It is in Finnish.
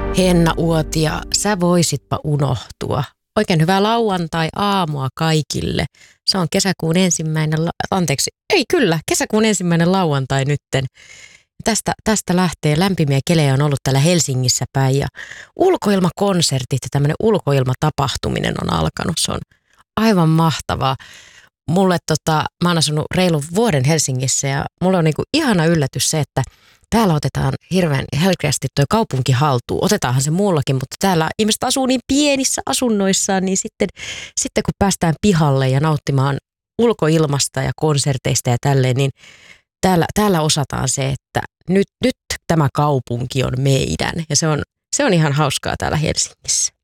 Henna Uotila, sä voisitpa unohtua. Oikein hyvää lauantai-aamua kaikille. Se on kesäkuun ensimmäinen lauantai nytten. Tästä lähtee lämpimiä kelejä on ollut täällä Helsingissä päin ja ulkoilmakonsertit ja tämmöinen ulkoilmatapahtuminen on alkanut. Se on aivan mahtavaa. Mä oon asunut reilun vuoden Helsingissä ja mulle on niinku ihana yllätys se, että täällä otetaan hirveän helkeästi tuo kaupunki haltuun. Otetaanhan se muullakin, mutta täällä ihmiset asuu niin pienissä asunnoissaan, niin sitten kun päästään pihalle ja nauttimaan ulkoilmasta ja konserteista ja tälleen, niin täällä osataan se, että nyt tämä kaupunki on meidän. Ja se on ihan hauskaa täällä Helsingissä.